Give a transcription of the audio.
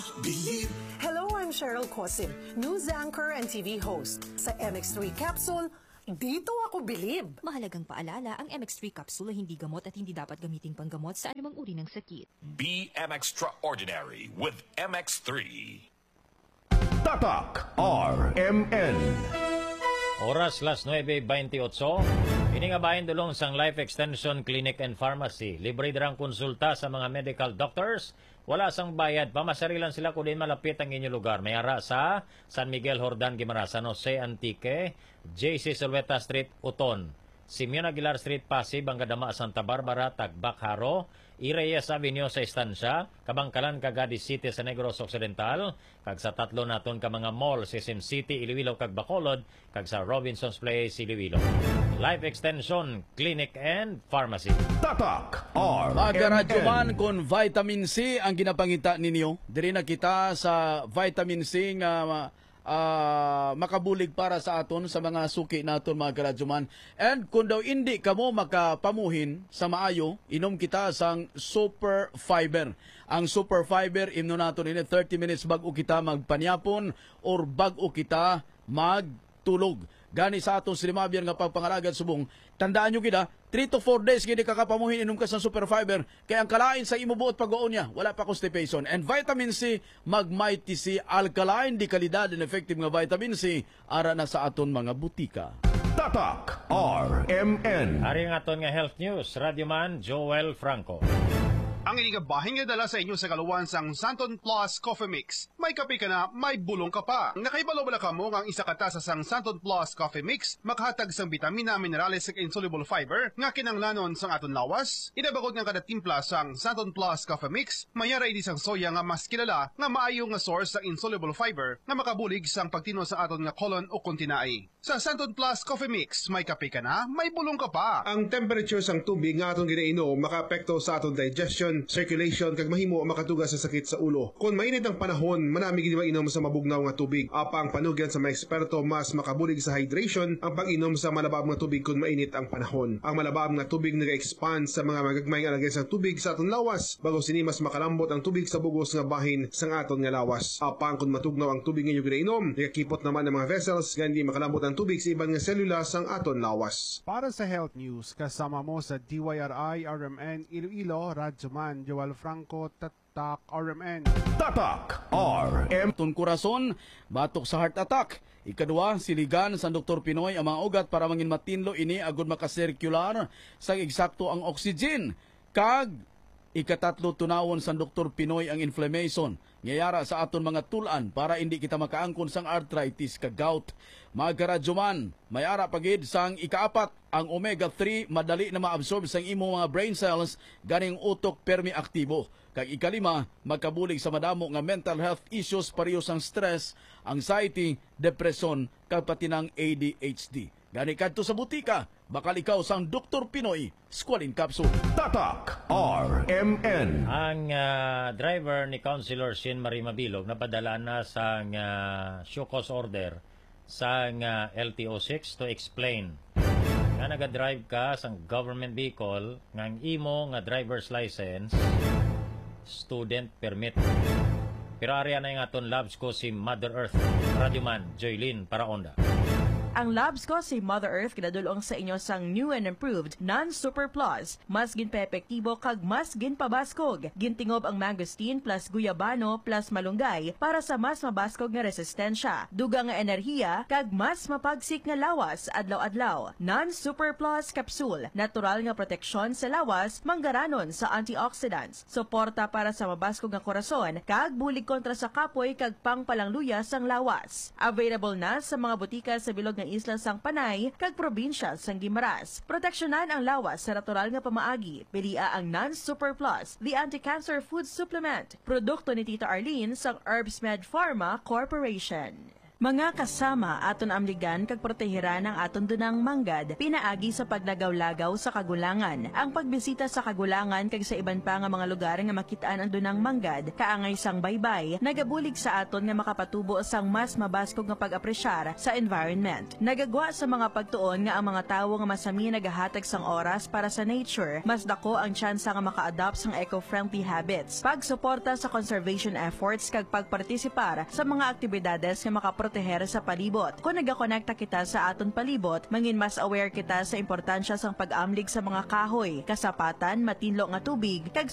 Believe. Hello, I'm Cheryl Cosim, news anchor and TV host. Sa MX3 Capsule, dito ako bilib. Mahalagang paalala, ang MX3 capsule ay hindi gamot at hindi dapat gamiting panggamot sa anumang uri ng sakit. Be extraordinary with MX3. Tatak RMN. Oras las 9:28. Iningabahin dulong sang Life Extension Clinic and Pharmacy. Libre dirang konsulta sa mga medical doctors. Wala sang bayad. Pamasarilan sila kung din malapit ang inyong lugar. May ara sa San Miguel Jordan Guimara, San Jose Antique, JC Solveta Street, Uton. Simeon Aguilar Street, Pasig, Bangadama, Santa Barbara, Tagbak, Haro, Ireyes Avenue sa Estancia, Kabangkalan, Cagadi City sa Negros Occidental, kag sa tatlo naton ka mga mall, Sism City, Iloilo, kag Bacolod, kag sa Robinson's Place, Iloilo. Life Extension, Clinic and Pharmacy. Tatak RMN. Magaradyoman kon vitamin C ang ginapangita ninyo. Diri na kita sa vitamin C nga makabulig para sa aton sa mga suki naton mga karadyoman. And kung daw hindi kamo makapamuhin sa maayo, inom kita sang Super Fiber. Ang Super Fiber imno naton ini 30 minutes bago kita magpanyapon or bago kita magtulog. Gani sa aton silimabyan nga pagpangalagad subong, tandaan nyo kita, 3 to 4 days gini kakapamuhin inom ka sa Super Fiber, kaya ang kalain sa imo buot pag-uon niya, wala pa constipation. And vitamin C, Mighty C, alkaline, di kalidad and effective nga vitamin C, ara na sa aton mga butika. Tatak RMN. Ari ang aton nga health news, Radyoman Joel Franco. Ang inigabahin nga dala sa inyo sa kaluwan sang Santon Plus Coffee Mix. May kape ka na, may bulong ka pa. Nakaibalo bala ka mo nga ang isa ka tasa sang Santon Plus Coffee Mix, makahatag sang vitamina, minerales ug insoluble fiber nga kinanglanon sang aton lawas. Idabagod nga kada timpla sang Santon Plus Coffee Mix, mayara idi sang soya nga mas kilala nga maayo nga source sa insoluble fiber nga makabulig sang pagtino sa aton nga colon o kontinai. Sa Santon Plus Coffee Mix, may kape ka na, may bulong ka pa. Ang temperature sang tubig nga aton ginainom makaapekto sa aton digestion, circulation, kag mahimo makatuga sa sakit sa ulo. Kung mainit ang panahon, manami gid mainom sa mabugnaw nga tubig. Apa ang panugyan sa mga eksperto, mas makabulig sa hydration ang pag-inom sa malabab nga tubig kung mainit ang panahon. Ang malabab nga tubig nag-expand sa mga magagmay nga lagay sa tubig sa aton lawas, bago sini mas makalambot ang tubig sa bugos nga bahin sang aton nga lawas. Apa ang kung matugnaw ang tubig nga inyo ginainom, nakakipot naman ang mga vessels nga hindi makalambot ang tubig sa iban nga selula sang aton lawas. Para sa health news, kasama mo sa DYRI RMN Iloilo, Radyoman Joel Franco, Tatak RMN. Tatak RMN. Tun kurason, batok sa heart attack. Ikadua, siligan sa Dr. Pinoy ang mga ugat para mangin matinlo ini agud makasirkular sa eksakto ang oxygen. Kag ikatatlo, tunawon sa Dr. Pinoy ang inflammation. Ngayara sa aton mga tulan para hindi kita makaangkon sang arthritis kag gout. Mga karadyoman, may ara pagid sang ikaapat, ang omega-3 madali na maabsorb sang imo mga brain cells ganing utok permi aktibo. Kag ikalima, magkabulig sa madamo nga mental health issues pareho sang stress, anxiety, depression kag pati ng ADHD. Gani kadto sa butika, bakal ikaw sang Dr. Pinoy Squalene Capsule. Tatak RMN. Ang driver ni Councilor Shin Marie Mabilog napadala na sa show cause order sa LTO6 to explain nga naga-drive ka sa government vehicle nga imo nga driver's license student permit. Pero area na yung aton labs ko si Mother Earth, Radyoman Joylyn Paraonda. Ang labs ko si Mother Earth kinadulong sa inyo sang new and improved non-super plus. Mas ginpa-epektibo kag mas ginpabaskog. Gintingob ang mangosteen plus guyabano plus malunggay para sa mas mabaskog nga resistensya. Dugang nga enerhiya kag mas mapagsik nga lawas adlaw-adlaw. Non-super plus capsule. Natural nga proteksyon sa lawas, manggaranon sa antioxidants. Suporta para sa mabaskog nga korason kag bulig kontra sa kapoy kag pangpalangluya sang lawas. Available na sa mga butika sa bilog ng isla sang Panay kag probinsya sang Guimaras. Proteksyonan ang lawas sa natural nga pamaagi. Pilia ang Non-Super Plus, the anti-cancer food supplement. Produkto ni Tita Arlene sang Herbs Med Pharma Corporation. Mga kasama aton amligan kag protehiran ang aton dunang manggad pinaagi sa paglagaw-lagaw sa kagulangan. Ang pagbisita sa kagulangan kag sa iban pa nga mga lugar nga makitaan ang dunang manggad kaangay sang baybay nagabulig sa aton nga makapatubo sang mas mabaskog nga pag-apresyar sa environment. Nagagwa sa mga pagtuon nga ang mga tawo nga masami nagahatag sang oras para sa nature, mas dako ang tsansa nga maka-adopt sang eco-friendly habits. Pagsuporta sa conservation efforts kag pagpartisipar sa mga aktibidades nga makaproteher sa palibot. Kung nagakonekta kita sa aton palibot, mangin mas aware kita sa importansya sang pag-amlig sa mga kahoy, kasapatan, matinlo nga tubig, kag